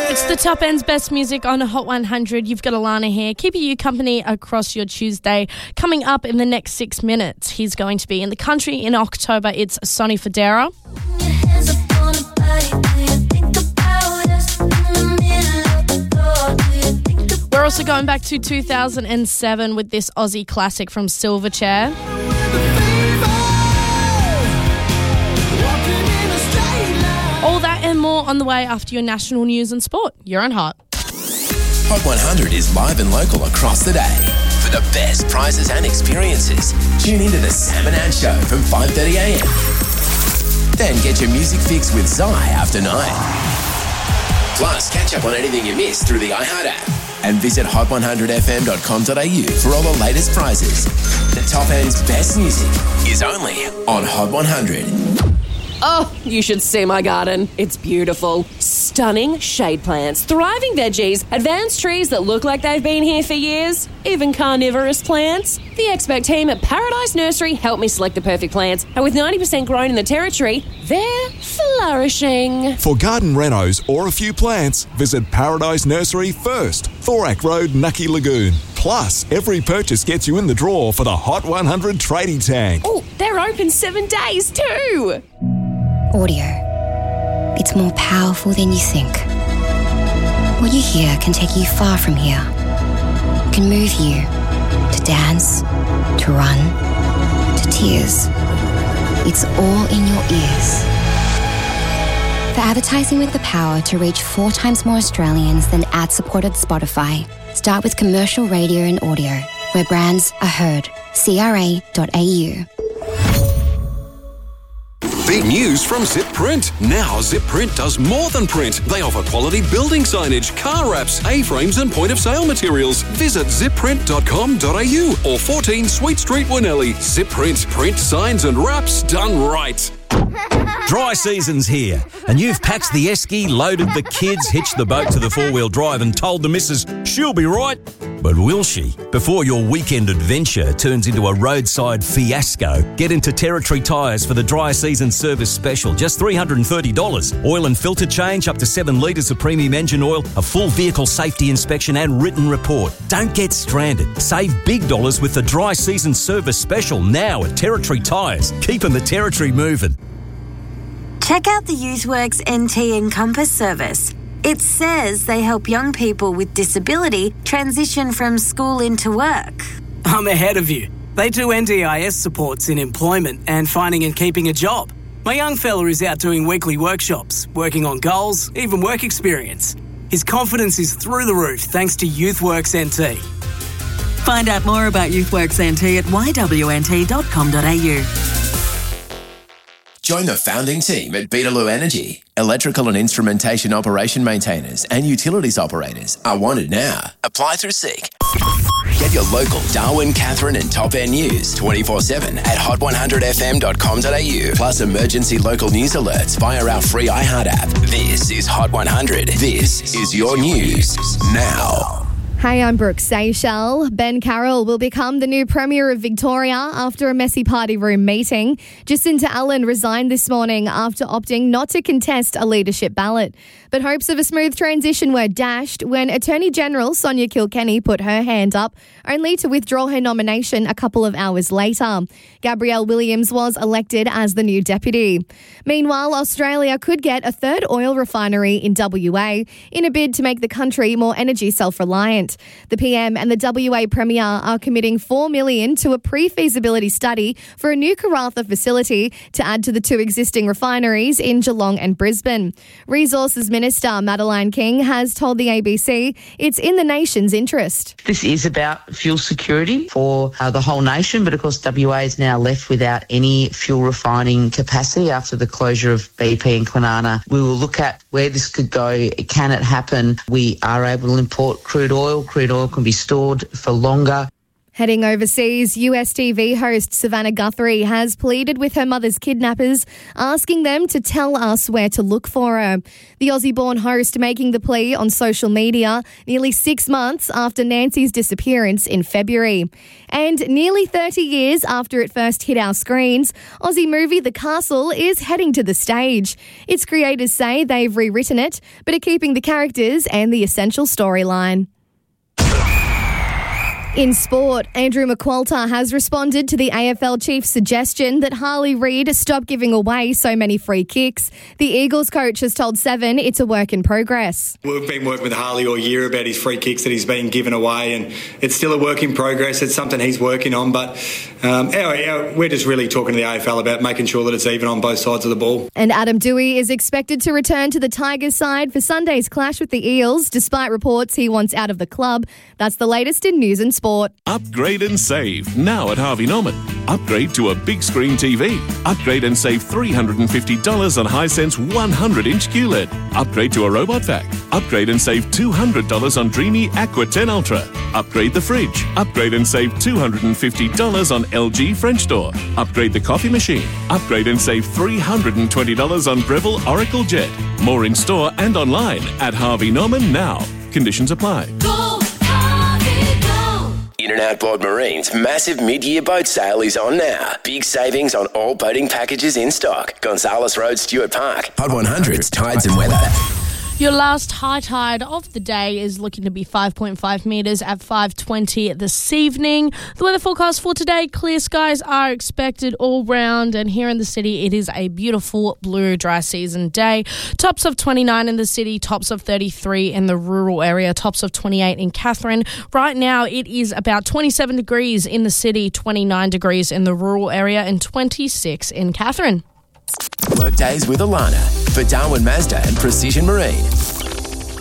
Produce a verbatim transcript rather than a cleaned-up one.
It's the Top End's best music on Hot one hundred. You've got Alana here, keeping you company across your Tuesday. Coming up in the next six minutes, he's going to be in the country in October. It's Sonny Fodera. We're also going back to two thousand seven with this Aussie classic from Silverchair. All that and more on the way after your national news and sport. You're on Hot. Hot one hundred is live and local across the day. For the best prizes and experiences, tune into the Sam and Ann Show from five thirty a m. Then get your music fix with Zai after nine. Plus, catch up on anything you missed through the iHeart app. And visit hot one hundred f m dot com dot a u for all the latest prizes. The Top End's best music is only on Hot one hundred. Oh, you should see my garden. It's beautiful. Stunning shade plants, thriving veggies, advanced trees that look like they've been here for years, even carnivorous plants. The expert team at Paradise Nursery helped me select the perfect plants, and with ninety percent grown in the territory, they're flourishing. For garden renos or a few plants, visit Paradise Nursery first, Thorak Road, Nucky Lagoon. Plus, every purchase gets you in the draw for the Hot one hundred tradie tank. Oh, they're open seven days too. Audio. It's more powerful than you think. What you hear can take you far from here. Can move you to dance, to run, to tears. It's all in your ears. For advertising with the power to reach four times more Australians than ad-supported Spotify, start with commercial radio and audio, where brands are heard. C R A dot A U. Big news from Zip Print. Now Zip Print does more than print. They offer quality building signage, car wraps, A-frames and point-of-sale materials. Visit zip print dot com dot a u or fourteen Sweet Street, Winnelly. Zip Print. Print signs and wraps done right. Dry season's here, and you've packed the esky, loaded the kids, hitched the boat to the four-wheel drive and told the missus she'll be right. But will she? Before your weekend adventure turns into a roadside fiasco, get into Territory Tyres for the dry season service special. Just three hundred thirty dollars. Oil and filter change, up to seven litres of premium engine oil, a full vehicle safety inspection and written report. Don't get stranded. Save big dollars with the dry season service special now at Territory Tyres. Keeping the territory moving. Check out the YouthWorks N T Encompass service. It says they help young people with disability transition from school into work. I'm ahead of you. They do N D I S supports in employment and finding and keeping a job. My young fella is out doing weekly workshops, working on goals, even work experience. His confidence is through the roof thanks to YouthWorks N T. Find out more about YouthWorks N T at y w n t dot com dot a u. Join the founding team at Beetaloo Energy. Electrical and instrumentation operation maintainers and utilities operators are wanted now. Apply through Seek. Get your local Darwin, Catherine and Top End news twenty-four seven at hot one hundred f m dot com dot a u. Plus emergency local news alerts via our free iHeart app. This is Hot one hundred. This is your news now. Hey, I'm Brooke Seychelles. Ben Carroll will become the new Premier of Victoria after a messy party room meeting. Jacinta Allen resigned this morning after opting not to contest a leadership ballot. But hopes of a smooth transition were dashed when Attorney General Sonia Kilkenny put her hand up, only to withdraw her nomination a couple of hours later. Gabrielle Williams was elected as the new deputy. Meanwhile, Australia could get a third oil refinery in W A in a bid to make the country more energy self-reliant. The P M and the W A Premier are committing four million dollars to a pre-feasibility study for a new Karratha facility to add to the two existing refineries in Geelong and Brisbane. Resources Minister Madeleine King has told the A B C it's in the nation's interest. This is about fuel security for uh, the whole nation, but of course W A is now left without any fuel refining capacity after the closure of B P and Kwinana. We will look at where this could go. Can it happen? We are able to import crude oil. Crude oil can be stored for longer. Heading overseas, U S T V host Savannah Guthrie has pleaded with her mother's kidnappers, asking them to tell us where to look for her. The Aussie-born host making the plea on social media nearly six months after Nancy's disappearance in February. And nearly thirty years after it first hit our screens, Aussie movie The Castle is heading to the stage. Its creators say they've rewritten it, but are keeping the characters and the essential storyline. In sport, Andrew McQualter has responded to the A F L chief's suggestion that Harley Reid stop giving away so many free kicks. The Eagles coach has told Seven it's a work in progress. We've been working with Harley all year about his free kicks that he's been given away, and it's still a work in progress. It's something he's working on, but um, our, our, we're just really talking to the A F L about making sure that it's even on both sides of the ball. And Adam Dewey is expected to return to the Tigers side for Sunday's clash with the Eels, despite reports he wants out of the club. That's the latest in news and sport. Upgrade and save now at Harvey Norman. Upgrade to a big screen T V. Upgrade and save three hundred fifty dollars on Hisense one hundred inch Q L E D. Upgrade to a robot vac. Upgrade and save two hundred dollars on Dreamy Aqua ten Ultra. Upgrade the fridge. Upgrade and save two hundred fifty dollars on L G French door. Upgrade the coffee machine. Upgrade and save three hundred twenty dollars on Breville Oracle Jet. More in store and online at Harvey Norman now. Conditions apply. Go! In and Outboard Marine's massive mid-year boat sale is on now. Big savings on all boating packages in stock. Gonzales Road, Stuart Park. Hot one hundred's Tides and Weather. Your last high tide of the day is looking to be five point five metres at five twenty this evening. The weather forecast for today, clear skies are expected all round, and here in the city it is a beautiful blue dry season day. Tops of twenty-nine in the city, tops of thirty-three in the rural area, tops of twenty-eight in Katherine. Right now it is about twenty-seven degrees in the city, twenty-nine degrees in the rural area and twenty-six in Katherine. Workdays with Alana for Darwin Mazda and Precision Marine.